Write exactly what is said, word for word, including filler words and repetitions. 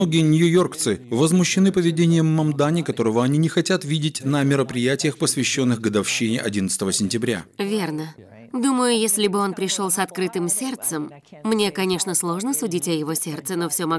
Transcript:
Многие нью-йоркцы возмущены поведением Мамдани, которого они не хотят видеть на мероприятиях, посвященных годовщине одиннадцатого сентября. Верно. Думаю, если бы он пришел с открытым сердцем, мне, конечно, сложно судить о его сердце, но все могло